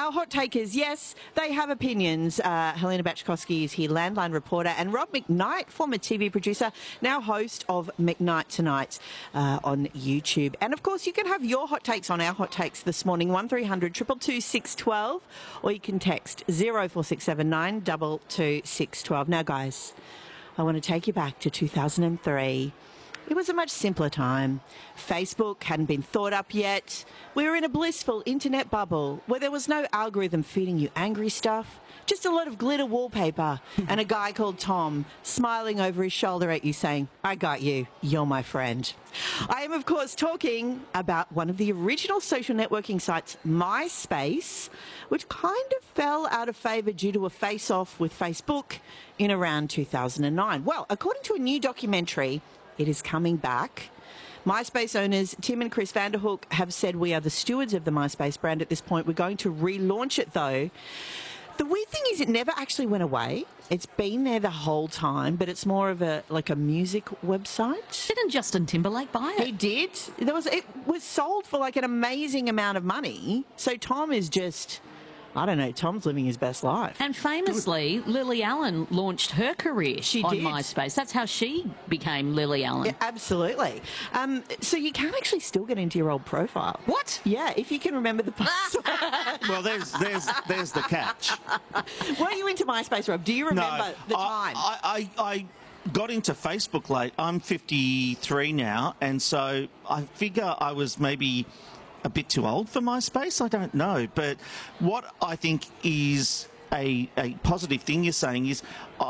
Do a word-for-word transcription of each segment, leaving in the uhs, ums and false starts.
our hot takers, yes, they have opinions. Uh, Helena Bachkowski is here, Landline reporter, and Rob McKnight, former T V producer, now host of McKnight Tonight uh, on YouTube. And of course, you can have your hot takes on our hot takes this morning, one three hundred two two two six one two, or you can text zero four six seven nine two two six one two. Now, guys, I want to take you back to two thousand three. It was a much simpler time. Facebook hadn't been thought up yet. We were in a blissful internet bubble where there was no algorithm feeding you angry stuff, just a lot of glitter wallpaper and a guy called Tom smiling over his shoulder at you saying, "I got you, you're my friend." I am, of course, talking about one of the original social networking sites, MySpace, which kind of fell out of favour due to a face-off with Facebook in around two thousand nine. Well, according to a new documentary, it is coming back. MySpace owners Tim and Chris Vanderhook have said we are the stewards of the MySpace brand at this point. We're going to relaunch it, though. The weird thing is it never actually went away. It's been there the whole time, but it's more of a like a music website. Didn't Justin Timberlake buy it? He did. There was it was sold for like an amazing amount of money. So Tom is just, I don't know, Tom's living his best life. And famously, Lily Allen launched her career She on did. MySpace. That's how she became Lily Allen. Yeah, absolutely. Um, so you can actually still get into your old profile. What? Yeah, if you can remember the password. Well, there's there's there's the catch. Were you into MySpace, Rob? Do you remember no, the I, time? I, I, I got into Facebook late. I'm fifty-three now, and so I figure I was maybe a bit too old for MySpace. I don't know. But what I think is a, a positive thing you're saying is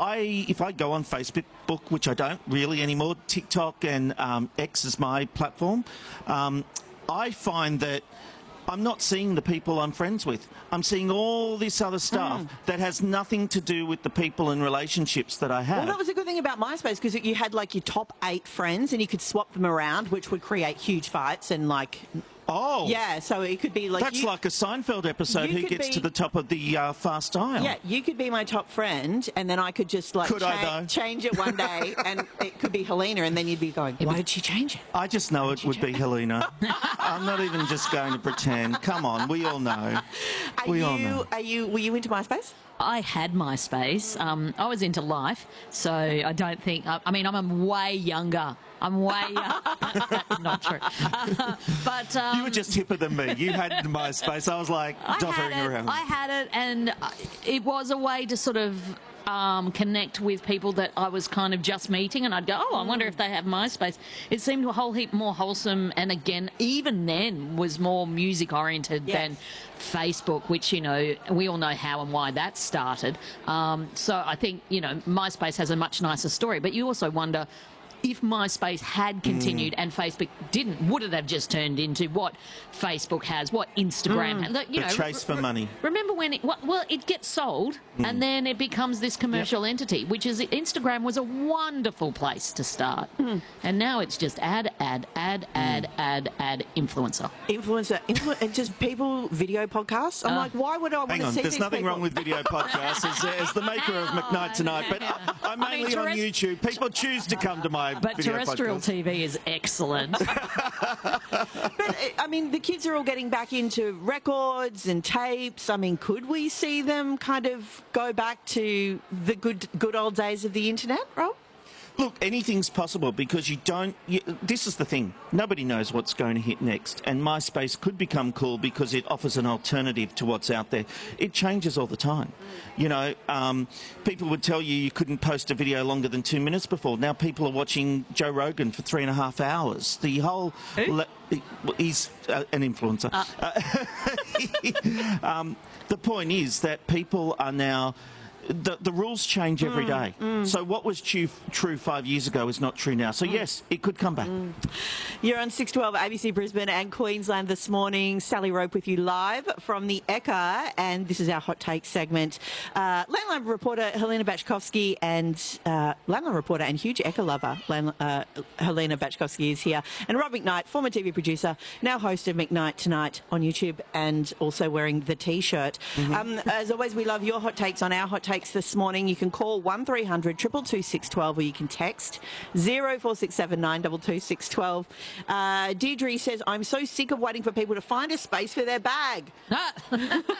I if I go on Facebook, which I don't really anymore, TikTok and um, X is my platform, um, I find that I'm not seeing the people I'm friends with. I'm seeing all this other stuff mm. that has nothing to do with the people and relationships that I have. Well, that was a good thing about MySpace because you had like your top eight friends and you could swap them around, which would create huge fights and like... Oh. Yeah, so it could be like... That's you, like a Seinfeld episode, who gets be, to the top of the uh, fast aisle. Yeah, you could be my top friend and then I could just like could cha- I, change it one day and it could be Helena and then you'd be going, why did she change it? I just know it would be Helena. I'm not even just going to pretend. Come on, we all know. Are we you, all know. Are you, were you into MySpace? I had MySpace. Um, I was into Life, so I don't think... I, I mean, I'm way younger. I'm way young. That's not true. Uh, but um, you were just hipper than me. You had MySpace. I was like doffering I around. I had it, and it was a way to sort of um, connect with people that I was kind of just meeting, and I'd go, oh, I wonder if they have MySpace. It seemed a whole heap more wholesome, and again, even then, was more music-oriented yes. than Facebook, which, you know, we all know how and why that started. Um, so I think, you know, MySpace has a much nicer story, but you also wonder... if MySpace had continued mm. and Facebook didn't, would it have just turned into what Facebook has, what Instagram mm. has? You a know, chase for re- money. Remember when it, well, it gets sold mm. and then it becomes this commercial yep. entity, which is, Instagram was a wonderful place to start. Mm. And now it's just ad, ad, ad, ad, mm. ad, ad, influencer. Influencer, influ- and just people, video podcasts. I'm uh, like, why would I want to see there's these nothing people? wrong with video podcasts as, as the maker of McKnight Tonight, but I, I'm mainly I mean, terrest- on YouTube. People choose to come to my But video terrestrial podcast. T V is excellent. But, I mean, the kids are all getting back into records and tapes. I mean, could we see them kind of go back to the good good old days of the internet, Rob? Look, anything's possible because you don't... You, this is the thing. Nobody knows what's going to hit next. And MySpace could become cool because it offers an alternative to what's out there. It changes all the time. Mm. You know, um, people would tell you you couldn't post a video longer than two minutes before. Now people are watching Joe Rogan for three and a half hours. The whole... Who? Le- he's uh, an influencer. Uh. Uh, um, the point is that people are now... The, the rules change every mm, day. Mm. So what was true, true five years ago is not true now. So, mm. yes, it could come back. Mm. You're on six twelve A B C Brisbane and Queensland this morning. Sally Rope with you live from the Ekka, and this is our Hot Take segment. Uh, Landline reporter Helena Bachkowski and uh, Landline reporter and huge Ekka lover Land, uh, Helena Bachkowski is here. And Rob McKnight, former T V producer, now host of McKnight Tonight on YouTube and also wearing the T-shirt. Mm-hmm. Um, as always, we love your hot takes on our hot takes this morning. You can call one three hundred two two two six one two or you can text zero four six seven nine two two six one two. Uh, Deirdre says, I'm so sick of waiting for people to find a space for their bag.